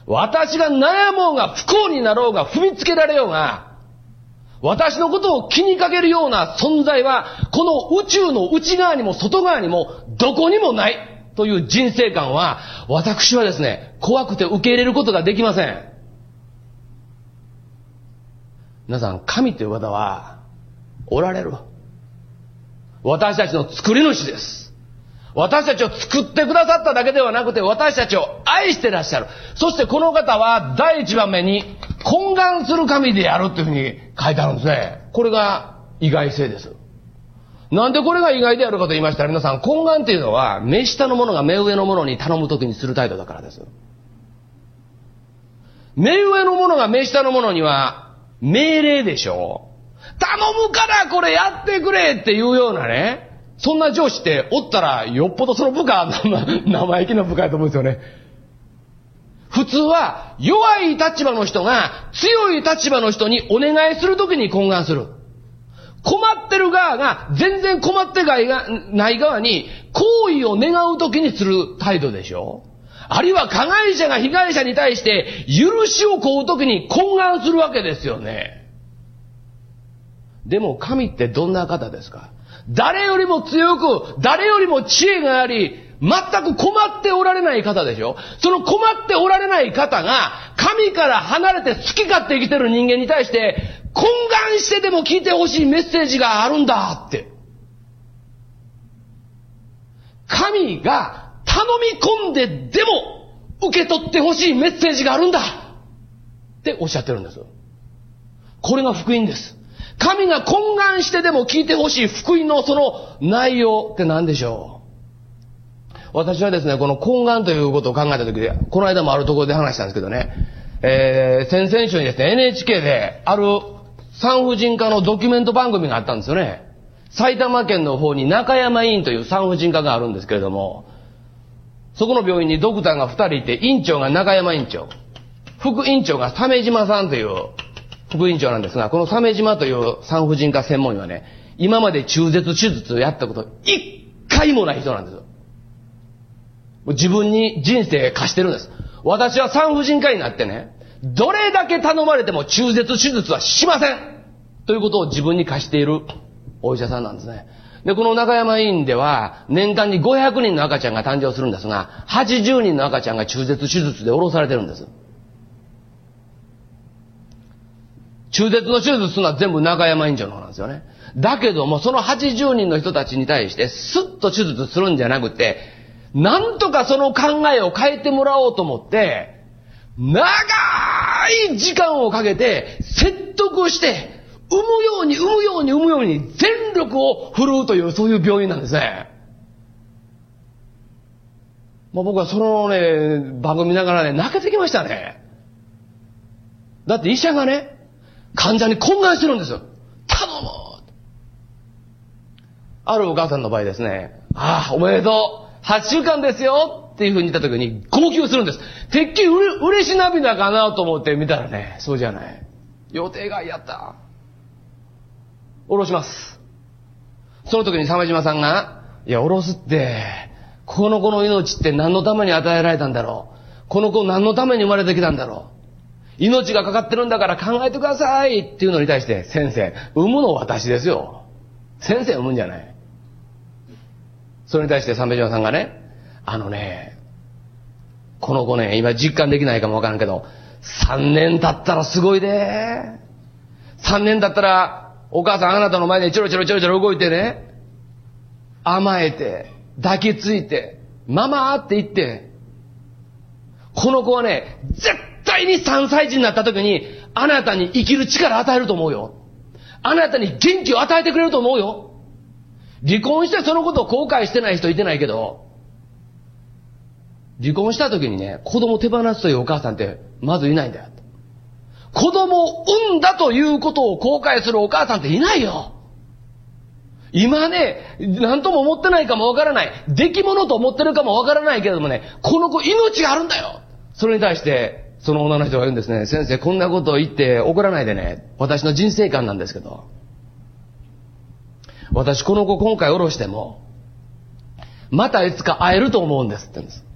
私が悩もうが不幸になろうが踏みつけられようが、私のことを気にかけるような存在は、この宇宙の内側にも外側にもどこにもないという人生観は、私はですね、怖くて受け入れることができません。皆さん、神という方はおられる。私たちの作り主です。私たちを作ってくださっただけではなくて、私たちを愛してらっしゃる。そしてこの方は第一番目に懇願する神であるというふうに書いてあるんですね。これが意外性です。なんでこれが意外であるかと言いましたら、皆さん、懇願っていうのは目下の者が目上の者に頼むときにする態度だからです。目上の者が目下の者には命令でしょ。頼むからこれやってくれっていうようなね、そんな上司っておったらよっぽどその部下生意気な部下だと思うんですよね。普通は弱い立場の人が強い立場の人にお願いするときに懇願する。困ってる側が全然困ってない側に好意を願うときにする態度でしょ。あるいは加害者が被害者に対して許しを請うときに懇願するわけですよね。でも神ってどんな方ですか？誰よりも強く、誰よりも知恵があり、全く困っておられない方でしょ。その困っておられない方が神から離れて好き勝手生きてる人間に対して懇願してでも聞いてほしいメッセージがあるんだって。神が頼み込んででも受け取ってほしいメッセージがあるんだっておっしゃってるんです。これが福音です。神が懇願してでも聞いてほしい福音のその内容って何でしょう。私はですね、この懇願ということを考えたときで、この間もあるところで話したんですけどね、先々週にですね、NHK である産婦人科のドキュメント番組があったんですよね。埼玉県の方に中山医院という産婦人科があるんですけれども、そこの病院にドクターが2人いて、院長が中山院長、副院長が鮫島さんという副院長なんですが、この鮫島という産婦人科専門医はね、今まで中絶手術をやったこと一回もない人なんですよ。自分に人生貸してるんです。私は産婦人科医になってね、どれだけ頼まれても中絶手術はしませんということを自分に貸しているお医者さんなんですね。で、この中山医院では年間に500人の赤ちゃんが誕生するんですが、80人の赤ちゃんが中絶手術で下ろされてるんです。中絶の手術するのは全部中山院長の方なんですよね。だけどもその80人の人たちに対してスッと手術するんじゃなくて、なんとかその考えを変えてもらおうと思って、長い時間をかけて説得して、産むように全力を振るうという、そういう病院なんですね。僕はそのね、番組見ながらね、泣けてきましたね。だって医者がね、患者に懇願してるんですよ。頼む。あるお母さんの場合ですね、おめでとう、8週間ですよっていう風に言った時に号泣するんです。てっきり嬉し涙かなと思って見たらね、そうじゃない。予定外やった。下ろします。その時に鮫島さんが、いや、下ろすって、この子の命って何のために与えられたんだろう。この子何のために生まれてきたんだろう。命がかかってるんだから考えてくださいっていうのに対して、先生、産むの私ですよ。先生産むんじゃない。それに対して鮫島さんがね、この子ね、今実感できないかもわからんけど、3年経ったらすごいで。3年経ったら、お母さんあなたの前でちょろちょろ動いてね、甘えて、抱きついて、ママって言って、この子はね、絶対に3歳児になった時に、あなたに生きる力与えると思うよ。あなたに元気を与えてくれると思うよ。離婚してそのことを後悔してない人いてないけど、離婚した時にね、子供を手放すというお母さんってまずいないんだよ。子供を産んだということを後悔するお母さんっていないよ。今ね、何とも思ってないかもわからない。出来物と思ってるかもわからないけれどもね、この子命があるんだよ。それに対して、その女の人が言うんですね。先生、こんなことを言って怒らないでね。私の人生観なんですけど。私この子今回下ろしても、またいつか会えると思うんですって言うんです。